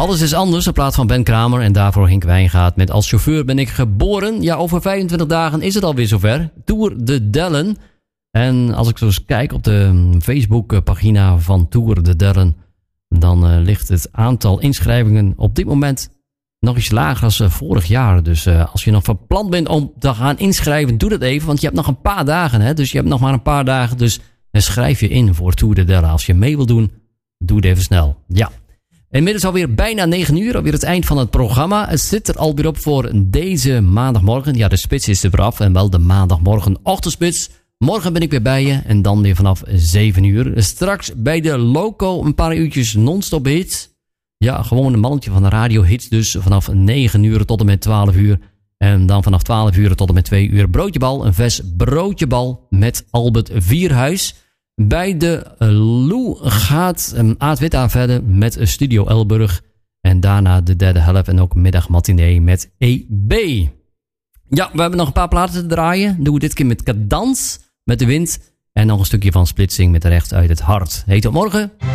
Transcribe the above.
Alles is anders, in plaats van Ben Kramer. En daarvoor Henk Wijngaard met Als chauffeur ben ik geboren. Ja, over 25 dagen is het alweer zover. Tour de Dellen. En als ik zo eens kijk op de Facebookpagina van Tour de Dellen, dan ligt het aantal inschrijvingen op dit moment nog iets lager dan vorig jaar. Dus als je nog van plan bent om te gaan inschrijven, doe dat even. Want je hebt nog een paar dagen. Hè? Dus je hebt nog maar een paar dagen. Dus schrijf je in voor Tour de Dellen. Als je mee wil doen, doe het even snel. Ja. Inmiddels alweer bijna 9 uur. Alweer het eind van het programma. Het zit er alweer op voor deze maandagmorgen. Ja, de spits is er weer af. En wel de maandagmorgen ochtendspits. Morgen ben ik weer bij je. En dan weer vanaf 7 uur. Straks bij de Loco een paar uurtjes non-stop hits. Ja, gewoon een mannetje van de radio hits. Dus vanaf 9 uur tot en met 12 uur. En dan vanaf 12 uur tot en met 2 uur broodjebal. Een vers broodjebal met Albert Vierhuis. Bij de Lou gaat Aad Witta verder met Studio Elburg. En daarna de derde helft en ook middagmatinee met EB. Ja, we hebben nog een paar platen te draaien. Doen we dit keer met Cadans, met de wind. En nog een stukje van Splitsing met Recht uit het hart. Heet tot morgen.